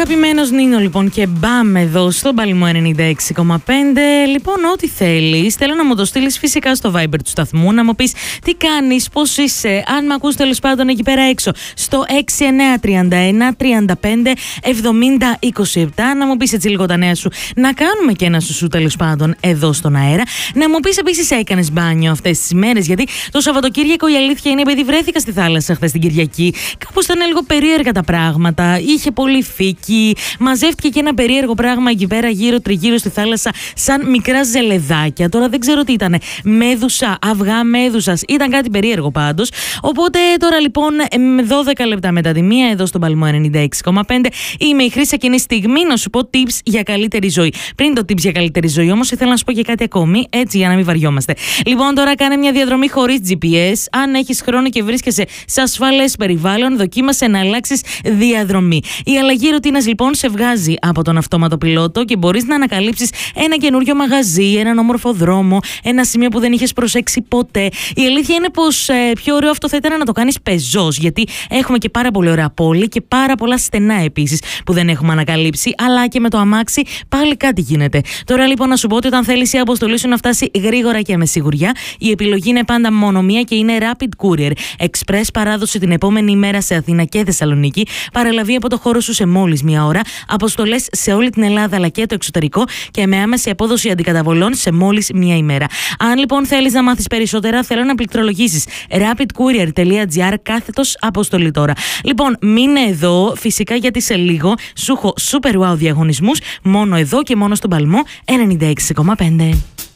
Αγαπημένος Νίνο λοιπόν και μπαμ εδώ στο Παλμό 96,5. Λοιπόν, ό,τι θέλεις, θέλω να μου το στείλεις φυσικά στο Viber του σταθμού, να μου πεις τι κάνεις, πώς είσαι, αν με ακούς τέλος πάντων εκεί πέρα έξω στο 6931-35-70-27, να μου πεις έτσι λίγο τα νέα σου, να κάνουμε και ένα σουσού τέλος πάντων εδώ στον αέρα. Να μου πεις επίσης, έκανες μπάνιο αυτές τις ημέρες, γιατί το Σαββατοκύριακο η αλήθεια είναι, επειδή βρέθηκα στη θάλασσα χθες την Κυριακή, κάπως ήταν λίγο περίεργα τα πράγματα, είχε πολύ φύκη, μαζεύτηκε και ένα περίεργο πράγμα εκεί πέρα γύρω-τριγύρω στη θάλασσα, σαν μικρά ζελεδάκια. Τώρα δεν ξέρω τι ήταν, μέδουσα, αυγά μέδουσας, ήταν κάτι περίεργο πάντως. Οπότε τώρα λοιπόν, 12 λεπτά μετά τη μία, εδώ στον Παλμό 96,5, είμαι η Χρύσα και είναι στιγμή να σου πω tips για καλύτερη ζωή. Πριν το tips για καλύτερη ζωή όμως, ήθελα να σου πω και κάτι ακόμη, έτσι για να μην βαριόμαστε. Λοιπόν, τώρα κάνε μια διαδρομή χωρίς GPS. Αν έχεις χρόνο και βρίσκεσαι σε ασφαλές περιβάλλον, δοκίμασε να αλλάξεις διαδρομή. Η αλλαγή ρουτίνας λοιπόν σε βγάζει από τον αυτόματο πιλότο και μπορείς να ανακαλύψεις ένα καινούριο μαγαζί, έναν όμορφο δρόμο, ένα σημείο που δεν είχες προσέξει ποτέ. Η αλήθεια είναι πως πιο ωραίο αυτό θα ήταν να το κάνεις πεζός, γιατί έχουμε και πάρα πολύ ωραία πόλη και πάρα πολλά στενά επίσης που δεν έχουμε ανακαλύψει, αλλά και με το αμάξι πάλι κάτι γίνεται. Τώρα λοιπόν να σου πω ότι όταν θέλεις η αποστολή σου να φτάσει γρήγορα και με σιγουριά, η επιλογή είναι πάντα μόνο μία και είναι Rapid Courier. Express παράδοση την επόμενη ημέρα σε Αθήνα και Θεσσαλονίκη, παραλαβή από το χώρο σου σε μόλις μία ώρα, αποστολές σε όλη την Ελλάδα αλλά και το εξωτερικό και με άμεση απόδοση αντικαταβολών σε μόλις μία ημέρα. Αν λοιπόν θέλεις να μάθεις περισσότερα, θέλω να πληκτρολογήσεις rapidcourier.gr/αποστολή τώρα. Λοιπόν, μείνε εδώ φυσικά, γιατί σε λίγο σου έχω super wow διαγωνισμούς μόνο εδώ και μόνο στον Παλμό 96,5.